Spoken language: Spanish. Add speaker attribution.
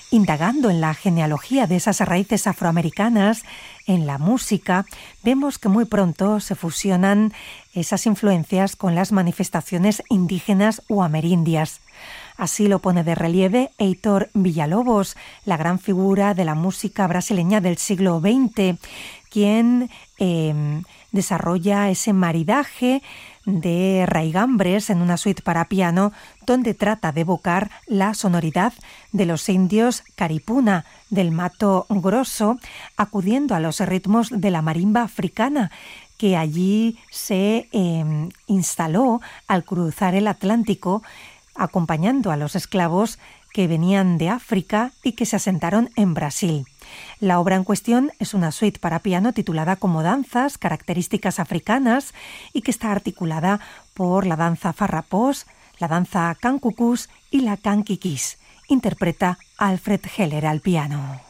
Speaker 1: indagando en la genealogía de esas raíces afroamericanas, en la música, vemos que muy pronto se fusionan esas influencias con las manifestaciones indígenas o amerindias. Así lo pone de relieve Heitor Villa-Lobos, la gran figura de la música brasileña del siglo XX, quien desarrolla ese maridaje de raigambres en una suite para piano donde trata de evocar la sonoridad de los indios Caripuna, del Mato Grosso, acudiendo a los ritmos de la marimba africana, que allí se instaló al cruzar el Atlántico, acompañando a los esclavos que venían de África y que se asentaron en Brasil. La obra en cuestión es una suite para piano titulada como Danzas, características africanas, y que está articulada por la danza farrapós, la danza cancucús y la canquiquís. Interpreta Alfred Heller al piano.